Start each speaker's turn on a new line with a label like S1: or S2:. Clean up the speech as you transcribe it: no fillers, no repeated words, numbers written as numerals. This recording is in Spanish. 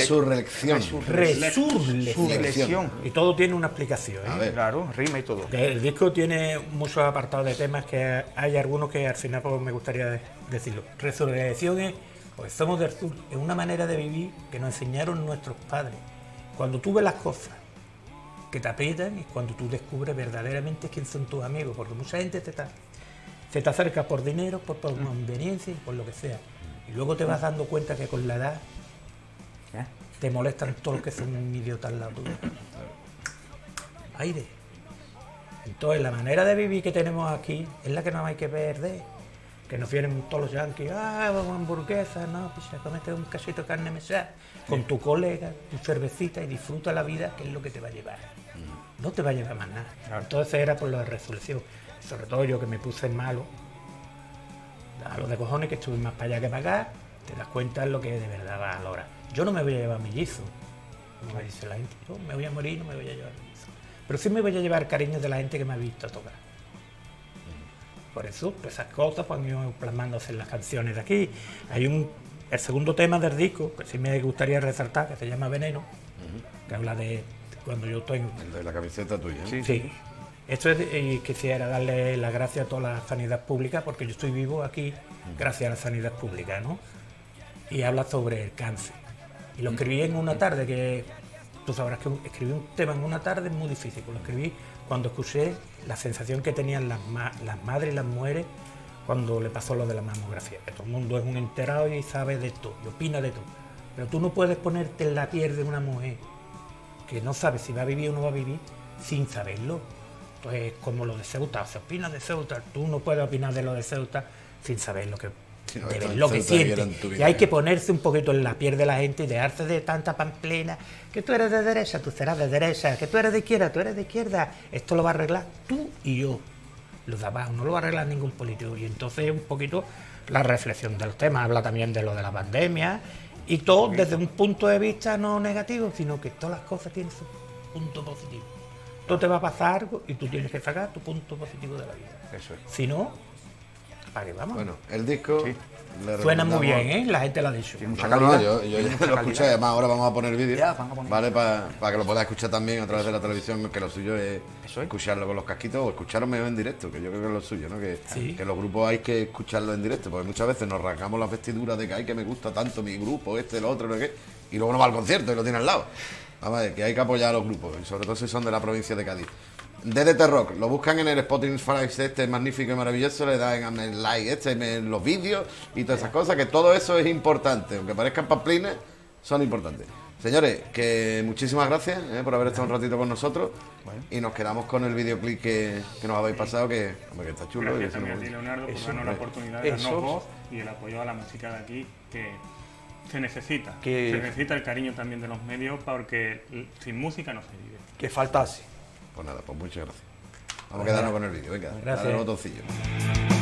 S1: Resurrección.
S2: Resurrección. Y todo tiene una explicación, ¿eh?
S1: A ver.
S3: Claro, rima y todo.
S2: El disco tiene muchos apartados de temas que hay algunos que al final pues, me gustaría decirlo. Resurrección es, pues somos del sur, es una manera de vivir que nos enseñaron nuestros padres. Cuando tú ves las cosas que te aprietan y cuando tú descubres verdaderamente quién son tus amigos, porque mucha gente se te acerca por dinero, por conveniencia y por lo que sea. Y luego te vas dando cuenta que con la edad te molestan todos los que son un idiota al lado tuyo. Aire. Entonces la manera de vivir que tenemos aquí es la que no hay que perder. Que nos vienen todos los yanquis, hamburguesas, no, pues comete un casito de carne mechada con tu colega, tu cervecita y disfruta la vida, que es lo que te va a llevar. No te va a llevar más nada. Entonces era por la resurrección. Sobre todo yo que me puse malo, a los de cojones que estuve más para allá que para acá, te das cuenta de lo que de verdad valora. Yo no me voy a llevar mellizo, como dice la gente, yo me voy a morir, no me voy a llevar mellizo. Pero sí me voy a llevar cariño de la gente que me ha visto tocar. Por eso, pues esas cosas pues, han ido plasmándose en las canciones de aquí. Hay el segundo tema del disco, que sí me gustaría resaltar, que se llama Veneno, que habla de cuando yo estoy...
S1: El de la camiseta tuya, ¿eh?
S2: Sí. Esto es, y quisiera darle las gracias a toda la sanidad pública, porque yo estoy vivo aquí gracias a la sanidad pública, ¿no? Y habla sobre el cáncer. Y lo escribí en una tarde, que tú sabrás que escribir un tema en una tarde es muy difícil, pues lo escribí cuando escuché la sensación que tenían las madres y las mujeres cuando le pasó lo de la mamografía, que todo el mundo es un enterado y sabe de todo, y opina de todo. Pero tú no puedes ponerte en la piel de una mujer que no sabe si va a vivir o no va a vivir sin saberlo. Entonces, como lo de Ceuta, se opina de Ceuta, tú no puedes opinar de lo de Ceuta sin saber lo que, lo que siente. Y hay que ponerse un poquito en la piel de la gente y dejarse de tanta pamplina, que tú eres de derecha, tú serás de derecha, que tú eres de izquierda, tú eres de izquierda. Esto lo va a arreglar tú y yo. Los de abajo no lo va a arreglar ningún político. Y entonces un poquito la reflexión de los temas, habla también de lo de la pandemia y todo desde un punto de vista no negativo, sino que todas las cosas tienen su punto positivo. Todo te va a pasar algo y tú tienes que sacar tu punto positivo de la vida.
S3: Eso es.
S2: Si no, ¿para qué vamos?
S1: Bueno, el disco...
S3: Sí.
S2: Suena muy bien, ¿eh? La gente lo ha dicho.
S3: Tiene mucha
S1: No,
S3: calidad.
S1: yo ya lo escuché, además ahora vamos a poner el vídeo,
S3: Ya, vamos a poner.
S1: ¿vale? Para que lo puedas escuchar también a través de la televisión, que lo suyo es
S3: Eso es.
S1: escucharlo con los casquitos o escucharlo mejor en directo, que yo creo que es lo suyo, ¿no?
S2: Sí.
S1: Que los grupos hay que escucharlo en directo, porque muchas veces nos rasgamos las vestiduras de que hay que me gusta tanto mi grupo, el otro, no sé qué, y luego no va al concierto y lo tiene al lado. Vamos a ver, que hay que apoyar a los grupos, y sobre todo si son de la provincia de Cádiz. DDT Rock, lo buscan en el Spotify magnífico y maravilloso, le dan el like en los vídeos y todas esas cosas, que todo eso es importante, aunque parezcan pamplines, son importantes. Señores, que muchísimas gracias por haber estado un ratito con nosotros, y nos quedamos con el videoclip que nos habéis pasado, que está chulo.
S4: Gracias también a ti, Leonardo, por darnos la oportunidad de darnos voz y el apoyo a la música de aquí, que se necesita. Se necesita el cariño también de los medios, porque sin música no se vive.
S3: Que faltase.
S1: Pues nada, pues muchas gracias. Vamos a quedarnos con el vídeo, venga,
S2: Gracias.
S1: dale al botoncillo.